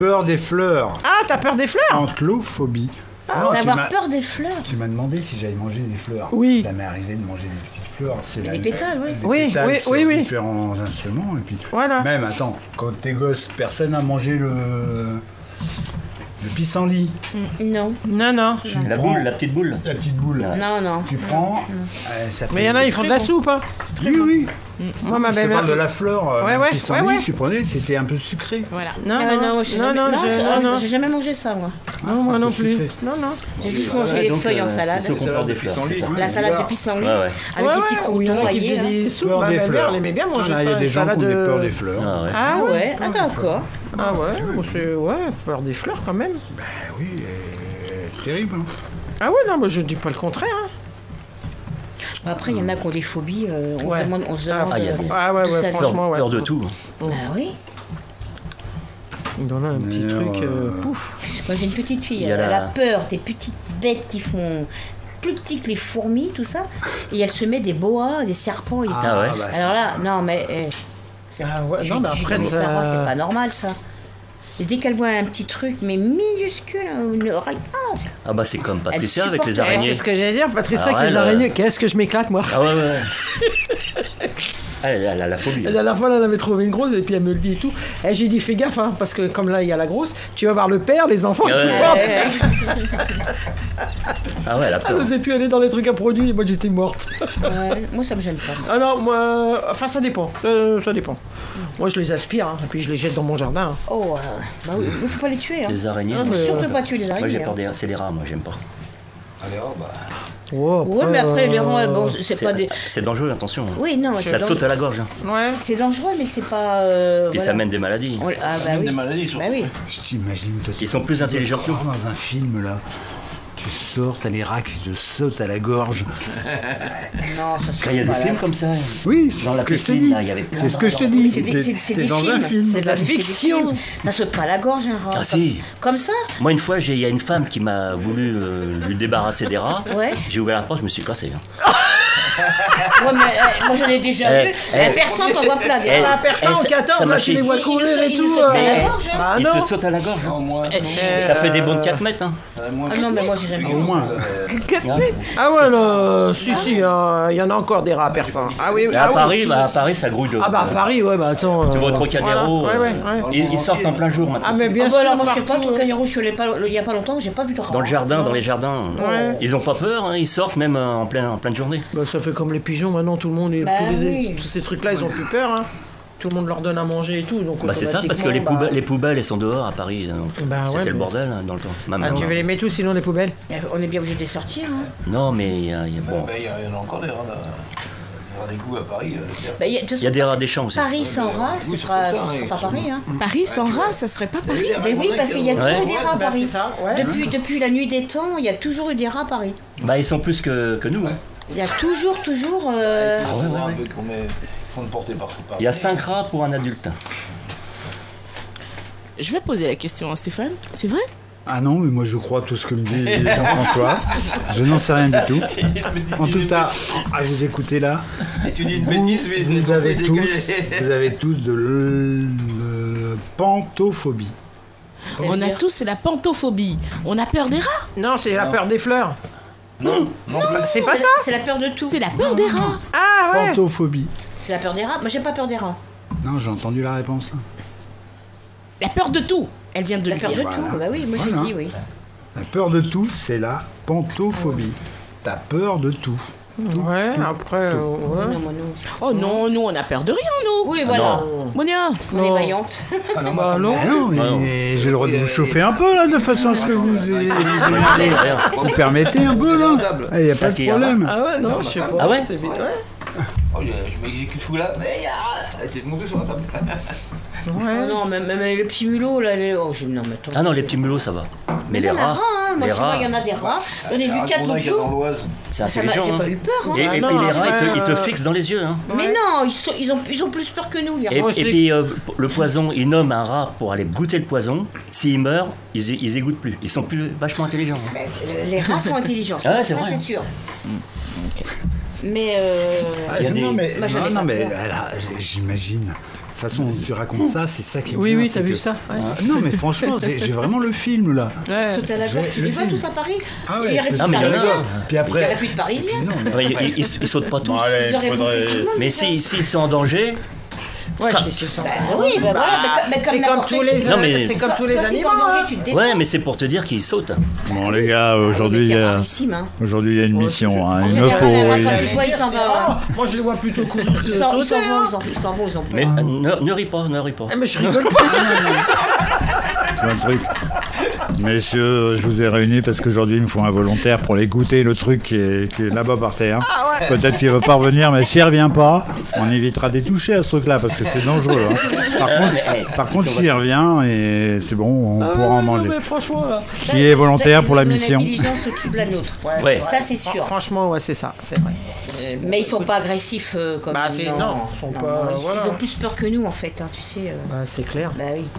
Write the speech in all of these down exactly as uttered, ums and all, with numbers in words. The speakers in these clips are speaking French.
Peur des fleurs. Ah, t'as peur des fleurs? Anthlophobie. Ah, Non, c'est tu avoir m'as- peur des fleurs. Tu m'as demandé si j'avais mangé des fleurs. Oui. Ça m'est arrivé de manger des petites fleurs. C'est Des la- pétales, oui. Des Oui, pétales oui, sur oui, oui. différents instruments. Et puis, Voilà. même, attends, quand t'es gosse, personne n'a mangé le... le pissenlit. Non, Non, non. Tu La prends boule, la petite boule. la petite boule. non, non. Tu prends, euh, ça fait... Mais il y en a, ils font de la soupe, hein. Oui, oui. Moi, ma Je te belle-mère. parle de la fleur, euh, Ouais, le ouais, pissenlit, ouais, ouais. tu prenais, c'était un peu sucré. Voilà. Non, Ah, non, moi, j'ai non, jamais... non, non, je- j'ai- non, non. j'ai jamais mangé ça, moi. Non, c'est moi un non peu plus. sucré. Non, non. J'ai juste mangé Ouais, les donc, feuilles en euh, salade. C'est ceux qui ont peur des fleurs, c'est ça. La salade de pissenlit, Ouais, ouais. avec Ouais, des petits ouais, oui, il y en croutons a qui rayés. faisaient là. des soupes. Peur Ma des belle-mère, fleurs. elle aimait bien Ah, manger là, ça. il y a des une gens qui ont salade des de- peurs des fleurs. Ah ouais. Ah Ah ouais. ouais, ah d'accord. Ah ouais, bon, c'est... Ouais, peur des fleurs quand même. Ben oui, euh, terrible. Hein. Ah ouais, non, mais je dis pas le contraire. Hein. Après, il y en a qui ont des phobies. euh, on Ouais. se demande, on se demande Ah, il y a euh, des- Ah ouais, de ouais, sa- franchement, Peur, ouais. peur de tout. Bah oui. Il en a un petit D'ailleurs, truc, euh, euh, pouf. Moi, j'ai une petite fille. Il y a Elle la- a peur des petites bêtes qui font plus petits que les fourmis, tout ça. Et elle se met des boas, des serpents. et- Ah ouais. bah, Alors là, non, mais... euh, Ah ouais, Je non, mais je dis, après, mais ça- Sarah, c'est pas normal ça. Et dès qu'elle voit un petit truc, mais minuscule, une oreille, ah, c'est- Ah bah c'est comme Patricia Elle avec les supporte- Eh, araignées. c'est ce que j'allais dire, Patricia, Alors avec les elle, araignées. euh, Qu'est-ce que je m'éclate, moi. Ah ouais, ouais, ouais. Ah, elle, elle a la phobie. La dernière fois, là, elle avait trouvé une grosse, et puis elle me le dit et tout. Et j'ai dit, fais gaffe, hein, parce que comme là, il y a la grosse, tu vas voir le père, les enfants, Ouais, tu ouais. vois. Ah ouais, elle a Elle peur. n'osait plus aller dans les trucs à produits, et moi j'étais morte. ouais, moi ça me gêne pas. Ah non, moi, euh, enfin ça dépend, Euh, ça dépend. Moi je les aspire, hein, et puis je les jette dans mon jardin. hein. Oh, euh, bah oui, il faut pas les tuer. Hein. Les araignées. Ah, moi, mais- Surtout pas tuer les Moi araignées. j'ai peur hein. des... C'est les rats, moi j'aime pas. Oh, Ouais, mais après, les rats, euh, bon, c'est pas des. C'est dangereux, attention. Oui, non, Ça c'est te dangereux. saute à la gorge. hein. Ouais. C'est dangereux, mais c'est pas. euh, Et voilà. ça mène des maladies. On- Ah bah oui. des maladies, surtout. Bah oui. Je t'imagine, toi, tu Ils sont plus intelligents que nous. crois dans un film, là. Tu sors, t'as les rats qui te sautent à la gorge. Non, ça se Quand il y a fait des pas, films là. comme ça. Oui, c'est Dans ce la que je te piscine, dis. là, il y avait plein C'est ce de que je te rats. dis. C'est des- T'es- c'est- c'est t'es des dans films. un film. C'est de la C'est des fiction. films. Ça saute pas à la gorge, un rat. Ah, comme, si. Comme ça. Moi, une fois, j'ai- il y a une femme qui m'a voulu euh, lui débarrasser des rats. Ouais. J'ai ouvert la porte, je me suis cassé. hein. Ouais, mais euh, moi j'en ai déjà Eh, vu. eh. Un persan, t'en vois plein. Des Eh, rats. Un persan eh, en ça- quatorze, ça là, m'a tu les fait- vois Il- courir il- et il tout. nous saute à la euh, gorge, hein. Bah Il non. te saute à la gorge. Non, moi, Euh, Ça fait des bons de quatre mètres. Hein. euh, moi, Ah non, mais moi j'ai jamais Au vu. moins. Ah ouais, là, si, si, hein, il y en a encore des rats persans. Ah oui, Mais ah à oui, Paris, si. bah, à Paris, ça grouille de. Ah bah à Paris, ouais, bah attends. Tu vas au euh, Trocadéro. voilà. Ouais, ouais, euh, ouais. Ils, ils sortent en plein jour Ah maintenant. mais bien Ah sûr, bah alors moi je sais pas, partout, le hein. Trocadéro, je suis allé pas, il y a pas longtemps, j'ai pas vu de rats. Dans le jardin, dans les jardins. Ouais. Ils ont pas peur, hein, ils sortent même euh, en pleine, en pleine journée. Bah, ça fait comme les pigeons maintenant, tout le monde, est- Bah tous, les, oui. tous ces trucs-là, ils ont plus peur. Hein. Tout le monde leur donne à manger et tout. Donc Bah c'est ça, parce que les, automatiquement, poubelles, bah, les poubelles, elles sont dehors à Paris. donc Bah ouais, C'était le mais- bordel hein, dans le temps. Ah, Maintenant, tu veux les mettre tous sinon les poubelles? Euh, On est bien obligé de les sortir. Hein. Non, mais il y a, il y a- bon, Ben, il y, a- il y en a encore des rats, là. Des rats d'égout à Paris. euh, bien. Bah, il y a, de toute il y a façon, des rats des champs aussi. Paris sans rats, ce Oui, sera, c'est pour ça, ce sera oui. pas Paris. Hein. Paris sans rat, ça serait pas Paris. Mais oui, parce qu'il y a toujours Ouais. eu des rats à Bah, Paris. c'est ça, ouais. Depuis, depuis la nuit des temps, il y a toujours eu des rats à Paris. Bah ils sont plus que, que nous. hein. Il y a toujours, toujours. euh, Ah ouais, ouais, Un ouais. peu qu'on met- ils font de porter partout. Il y a cinq rats pour un adulte. Je vais poser la question à Stéphane. C'est vrai? Ah non, mais moi je crois tout ce que me dit Jean-François. Je n'en sais rien du tout. En tout cas, à vous écouter là, Et tu dis une vous, bêtise, mais vous c'est avez tous, dégueulasse. vous avez tous de l- pantophobie. ça veut On a dire- tous la pantophobie. On a peur des rats. Non, c'est la peur des fleurs. Non, non, C'est pas C'est ça? la- C'est la peur de tout. C'est la peur des rats. Ah ouais. Pantophobie. C'est la peur des rats. Moi, j'ai pas peur des rats. Non, j'ai entendu la réponse. La peur de tout. Elle vient de La le peur de dire. Voilà. tout. Bah oui, moi Voilà. j'ai dit oui. La peur de tout, c'est la pantophobie. T'as peur de tout. Ouais, après, euh, ouais. Non, moi, non. Oh non, nous on a peur de rien, nous. Oui, voilà. non. Monia. On est Non. vaillante. Ah non, Bah moi, non. Ah non, non. mais j'ai le droit de vous chauffer un peu là, de façon à ce que vous ayez- Rien, rien. vous permettez un peu là. Il n'y a pas de qui, hein. problème. Ah ouais, non, je sais pas. Ah ouais C'est vite, ouais. Oh, je je m'exécute fou là. Mais il y a. Elle était montée sur la table. Oh non, même, même les petits mulots, là, les... Oh, j'ai... Non, mais attends. Ah non, les petits mulots, ça va. Mais il y les en a rats, rats, hein. Moi, les je vois, rats, il y en a des rats. J'en ai vu Un quatre gros l'autre qu'il y a dans jour. l'Oise. c'est Ça m'a- intelligent. J'ai hein. pas eu peur, hein. Et, Ah et non, puis les c'est rats, ils te, vrai, ils te euh, fixent dans les yeux. Hein. Mais non, ils, sont, ils, ont, ils ont plus peur que nous, les rats. Et, Moi et aussi. puis euh, le poison, ils nomment un rat pour aller goûter le poison. S'il meurt, ils, ils égouttent plus. Ils sont plus vachement intelligents. hein. Ben, c'est- les rats sont intelligents. Ah ouais, c'est ça, vrai. c'est sûr. Mais... Euh... Ah, Il y a non, des- mais, Moi, j'en ai non, pas non, mais peur. alors, j'imagine. façon dont tu racontes ça, c'est ça qui est Oui, bien, oui, c'est t'as vu que- ça ouais. Ah, non, mais franchement, j'ai j'ai vraiment le film là. Ouais. Sauter à la J'ai- gorge, tu le les vois film. tous à Paris. Ah Il y aurait plus Non, de mais il y en a- Parisiens. Puis Il n'y aurait après. plus de Parisiens. Non, mais Ouais, ils, ils- ils sautent pas tous. Bon, allez, Ils auraient faudrait- bouffé tout le monde. Mais déjà. s'ils s'ils sont en danger, Ouais, c'est sûr. ça. Bah oui, bah voilà, mais comme- mais comme c'est comme n'importe tous qui. les Non, mais- c'est comme tous les Toi, si t'es animaux. en danger, hein. tu te défends. ouais, mais c'est pour te dire qu'ils sautent. Bon les gars, Ah, mais aujourd'hui, c'est euh, rarissime, hein. aujourd'hui il y a une mission. Hein. Il En me général, faut. la- la- oui. la- Tu vois, ils s'en vont. Ah, moi je les vois plutôt courir que Ils s'en ils s'en sauter, vont, hein. ils s'en- ils s'en vont, ils ont peur. Mais euh, ne, ne ris pas, ne ris pas. Eh, mais je rigole pas. Tu vois le truc. Messieurs, je vous ai réunis parce qu'aujourd'hui il me faut un volontaire pour les goûter le truc qui est, qui est là-bas par terre. Peut-être qu'il ne veut pas revenir, mais s'il ne revient pas, on évitera des toucher à ce truc-là parce que c'est dangereux. Hein. Par contre, mais, hey, par contre s'il revient, et c'est bon, on Ah, pourra en ouais, manger. non, mais franchement, là. Qui est volontaire pour la Ils ont mission? une intelligence au-dessus de la nôtre. Ouais. Ça, c'est sûr. Franchement, ouais, c'est ça, c'est vrai. Mais ils sont pas agressifs euh, comme Bah, c'est- non, ils sont pas- ils, voilà. ils ont plus peur que nous, en fait, hein, tu sais. euh. Bah, c'est clair. Bah oui.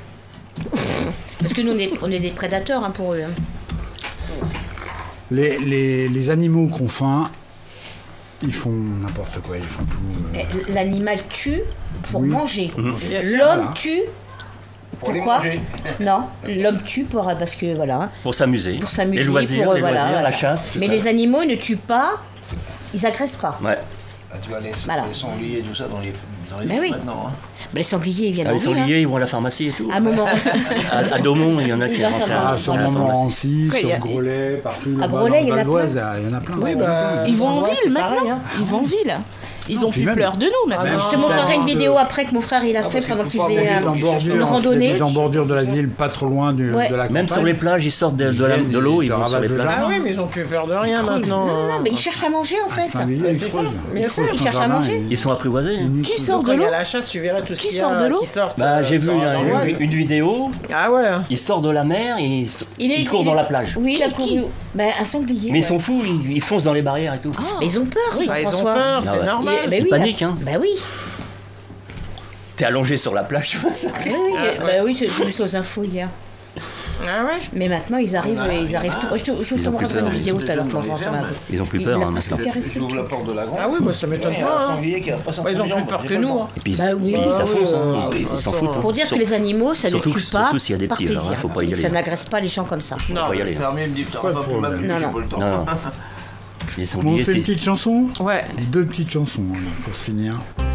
Parce que nous, on est, on est des prédateurs hein, pour eux. hein. Les, les, les animaux qu'on faim, ils font n'importe quoi, ils font tout. euh, Eh, L'animal tue pour Oui. manger. Bien sûr. L'homme Voilà. tue. Pour les Pourquoi manger. Non, l'homme tue pour, parce que voilà. Pour s'amuser. Pour s'amuser, Les loisirs, pour, euh, les voilà, loisirs, voilà. la chasse. tout Mais ça. les animaux ne tuent pas, ils agressent pas. Ouais. Ah, tu vois, les, Voilà. les sangliers, tout ça dans les, dans les Ben films oui. maintenant. Hein. Mais les sangliers, ils viennent Ah, les en ville, sangliers, ils vont à la pharmacie et tout. hein. À Montmorency. À, à Daumont, il y en a qui Oui, là, ça rentrent va. à, Ah, sur à la pharmacie. Montmorency, Après, il y a- sur Grolet, partout. À là-bas, Grolet, dans il y en a le Val plein. d'Oise, Il y en a plein. Oui, il y en a bah, plein. Ils vont en Ouais, ville c'est maintenant. pareil, hein. Ils vont en ville. Ils ont puis plus même- peur de nous maintenant. même Je si te montrerai t'habites, une vidéo euh, après que mon frère il a fait parce pendant qu'il qu'il faut pas faisait habiter euh, en en bordure, une randonnée. en bordure de la ville, pas trop loin du- Ouais. de la campagne. Même sur les plages, ils sortent de, de la- de l'eau, ils Ils vont sur les ravagent le plages. jardin. Ah oui, mais ils ont plus peur de rien maintenant. Non, non, mais ils cherchent à manger en fait. Saint-Villiers, Mais ils c'est ça. creusent. Mais Ils ça, creusent ils ton cherchent à jardin, manger. ils- Ils sont apprivoisés. hein. ils Qui niquent. sort Quand de il y l'eau a la chasse, tu verras tout ce Qui qu'il y sort a de l'eau qui sortent. Bah, euh, j'ai vu sur là, la une, Oise. une vidéo, Ah ouais. il sort de la mer et il, s- Il, est, il court il dans est- la plage. Oui, il a Qui- couru. Ben, un sanglier. Mais ils ouais. sont fous, ils, ils foncent dans les barrières et tout. Mais ils ont peur, Bah, ils ont Jean-François. peur, Ah c'est ouais. normal. Il- ben Ils oui, paniquent, là- hein. Ben oui. T'es allongé sur la plage, tu vois ça. Oui, oui, Ah, ben oui, c'est- j'ai vu ça aux infos hier. Ah ouais. Mais maintenant, ils arrivent, Il y en a, ils il y en arrive a. tout. Je te, je te Ils ont plus montrerai une peur, vidéo ils tout à l'heure sont pour dans voir les ça va. herbes. Ils ont plus Il peur a hein, presque maintenant. caressé Ils ouvrent la porte de la grande. Ah oui, bah ça m'étonne Il y a un pas. hein. sanglier qui a pas Bah, ils ont plus peur que nous. hein. Et puis, Bah oui. ils Bah s'affoncent, oui, hein. euh, ils ils s'en attends. foutent. hein. Pour dire que les animaux, ça Surtout- ne tue pas surtout s'il y a des par petits, alors, plaisir. hein, faut pas y aller. Ça n'agresse pas les gens comme ça. Non. Faut pas y Le aller. fermier me dit, putain, Pas de pas plus problème. m'appeler, Non, j'ai non. pas le temps. Non, non. Les Bon, on sangliers, fait une c'est... petite chanson Ouais. Deux petites chansons hein, pour se finir.